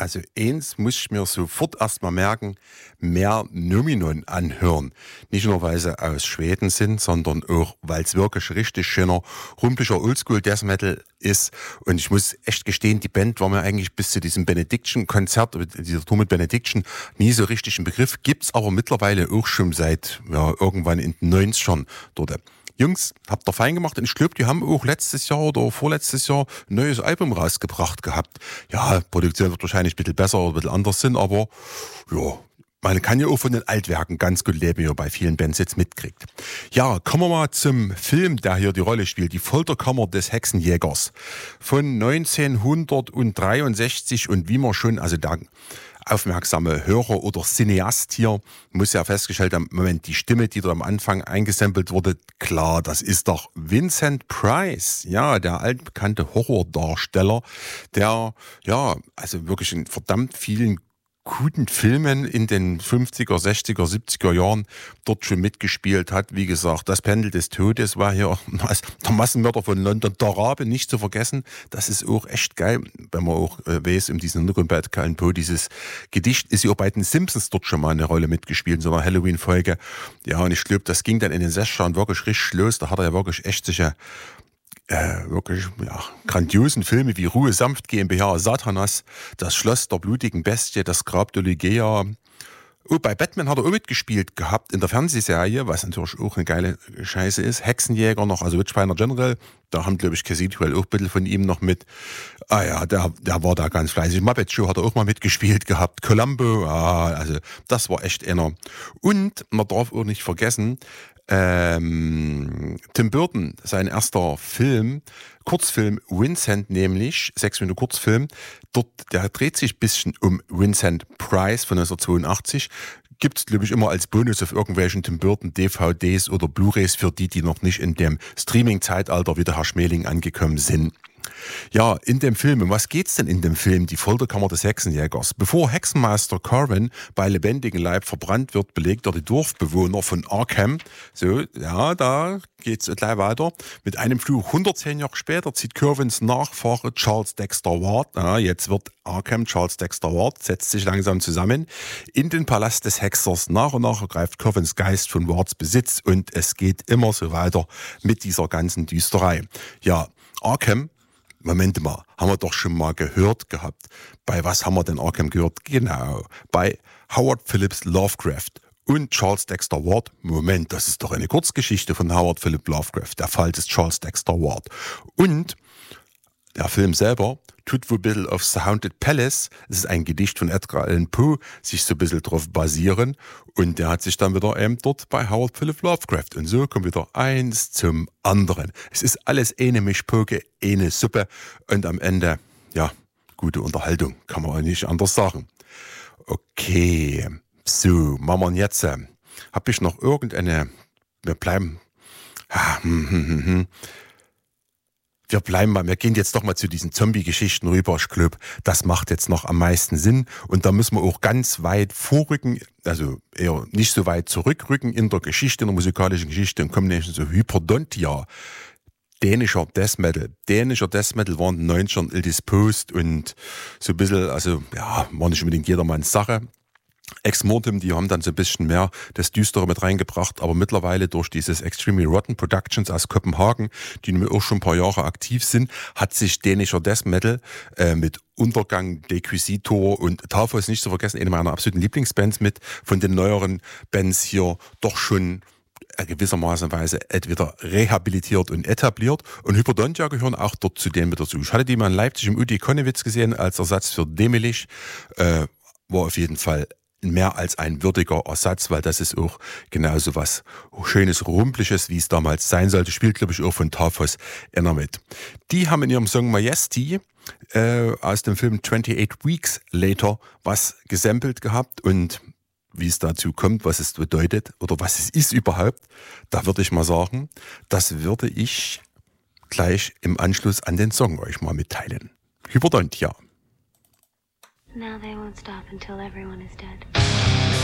Also eins muss ich mir sofort erstmal merken, mehr Nominon anhören. Nicht nur, weil sie aus Schweden sind, sondern auch, weil es wirklich richtig schöner, rumpeliger Oldschool-Death Metal ist. Und ich muss echt gestehen, die Band war mir eigentlich bis zu diesem Benediction-Konzert, dieser Tour mit Benediction, nie so richtig ein Begriff. Gibt's aber mittlerweile auch schon seit irgendwann in den 90ern dort. Jungs, habt ihr fein gemacht und ich glaube, die haben auch letztes Jahr oder vorletztes Jahr ein neues Album rausgebracht gehabt. Ja, Produktion wird wahrscheinlich ein bisschen besser oder ein bisschen anders sein, aber ja, man kann ja auch von den Altwerken ganz gut leben, wie ihr bei vielen Bands jetzt mitkriegt. Ja, kommen wir mal zum Film, der hier die Rolle spielt, die Folterkammer des Hexenjägers von 1963 und wie man schon, also der aufmerksame Hörer oder Cineast hier muss ja festgestellt haben, Moment, die Stimme, die da am Anfang eingesampelt wurde, klar, das ist doch Vincent Price, ja, der altbekannte Horrordarsteller, der, ja, also wirklich in verdammt vielen guten Filmen in den 50er, 60er, 70er Jahren dort schon mitgespielt hat. Wie gesagt, das Pendel des Todes war hier der Massenmörder von London, der Rabe, nicht zu vergessen. Das ist auch echt geil, wenn man auch weiß, um diesen Hintergrund bei Edgar Allan Poe, dieses Gedicht ist ja auch bei den Simpsons dort schon mal eine Rolle mitgespielt, in so einer Halloween-Folge. Ja, und ich glaube, das ging dann in den 60ern wirklich richtig los. Da hat er ja wirklich echt sicher wirklich grandiosen Filme wie Ruhe sanft GmbH, Satanas, das Schloss der blutigen Bestie, das Grab der Lygea. Oh, bei Batman hat er auch mitgespielt gehabt in der Fernsehserie, was natürlich auch eine geile Scheiße ist. Hexenjäger noch, also Witchfinder General, da haben, glaube ich, Cathedral auch ein bisschen von ihm noch mit. Ah ja, der war da ganz fleißig. Muppet Show hat er auch mal mitgespielt gehabt. Columbo, also das war echt einer. Und man darf auch nicht vergessen, Tim Burton, sein erster Film, Kurzfilm Vincent nämlich, 6 Minuten Kurzfilm, der dreht sich ein bisschen um Vincent Price von 1982. Gibt's, glaube ich, immer als Bonus auf irgendwelchen Tim Burton DVDs oder Blu-rays für die noch nicht in dem Streaming-Zeitalter wie der Herr Schmeling angekommen sind. Ja, in dem Film, um was geht's denn in dem Film, die Folterkammer des Hexenjägers? Bevor Hexenmeister Corwin bei lebendigem Leib verbrannt wird, belegt er die Dorfbewohner von Arkham. So, ja, da geht's gleich weiter. Mit einem Fluch 110 Jahre später zieht Corwins Nachfahre Charles Dexter Ward, jetzt wird Arkham Charles Dexter Ward, setzt sich langsam zusammen in den Palast des Hexers. Nach und nach ergreift Corwins Geist von Wards Besitz und es geht immer so weiter mit dieser ganzen Düsterei. Ja, Arkham, Moment mal, haben wir doch schon mal gehört gehabt. Bei was haben wir denn Arkham gehört? Genau, bei Howard Phillips Lovecraft und Charles Dexter Ward. Moment, das ist doch eine Kurzgeschichte von Howard Phillips Lovecraft, der Fall des Charles Dexter Ward. Und der Film selber tut wohl ein bisschen auf The Haunted Palace, das ist ein Gedicht von Edgar Allan Poe, sich so ein bisschen drauf basieren. Und der hat sich dann wieder dort bei Howard Phillips Lovecraft. Und so kommt wieder eins zum anderen. Es ist alles eine Mischpoke, eine Suppe. Und am Ende, ja, gute Unterhaltung, kann man auch nicht anders sagen. Okay, so, machen wir jetzt. Hab ich noch irgendeine, wir bleiben mal, wir gehen jetzt doch mal zu diesen Zombie-Geschichten rüber. Ich glaube, das macht jetzt noch am meisten Sinn. Und da müssen wir auch ganz weit vorrücken, also eher nicht so weit zurückrücken in der Geschichte, in der musikalischen Geschichte und kommen nämlich so Hyperdontia. Dänischer Death Metal war in den 90ern Ildisposed und so ein bisschen, also ja, war nicht unbedingt jedermanns Sache. Ex Mortem, die haben dann so ein bisschen mehr das Düstere mit reingebracht, aber mittlerweile durch dieses Extremely Rotten Productions aus Kopenhagen, die nun auch schon ein paar Jahre aktiv sind, hat sich dänischer Death Metal mit Untergang, Dequisitor und Tafos nicht zu vergessen, eine meiner absoluten Lieblingsbands mit von den neueren Bands hier doch schon gewissermaßen wieder rehabilitiert und etabliert. Und Hyperdontia gehören auch dort zu denen mit dazu. Ich hatte die mal in Leipzig im Udi Konnewitz gesehen als Ersatz für Demilich. War auf jeden Fall mehr als ein würdiger Ersatz, weil das ist auch genauso was Schönes, Rumpeliges, wie es damals sein sollte. Spielt, glaube ich, auch von Tafos einer mit. Die haben in ihrem Song Majesty aus dem Film 28 Weeks Later was gesampelt gehabt und wie es dazu kommt, was es bedeutet oder was es ist überhaupt, da würde ich mal sagen, das würde ich gleich im Anschluss an den Song euch mal mitteilen. Hyperdontia. Now they won't stop until everyone is dead.